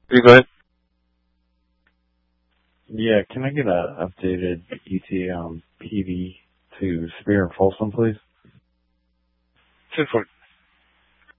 You go ahead. Yeah, can I get an updated ETA on PV to Spear and Folsom, please? 10-4.